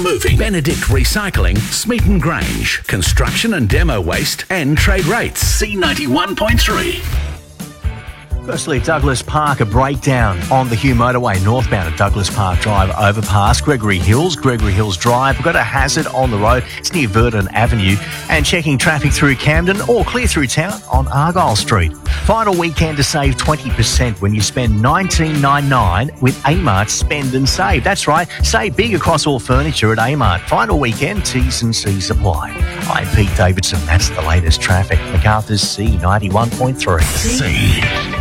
Moving. Benedict Recycling, Smeaton Grange. Construction and demo waste and trade rates. C91.3. Firstly, Douglas Park, a breakdown on the Hugh Motorway northbound at Douglas Park Drive overpass. Gregory Hills Drive. We've got a hazard on the road. It's near Verdon Avenue. And checking traffic through Camden or clear through town on Argyle Street. Final weekend to save 20% when you spend $19.99 with Amart Spend and Save. That's right, save big across all furniture at Amart. Final weekend, T's and C's apply. I'm Pete Davidson. That's the latest traffic. MacArthur's C91.3. C.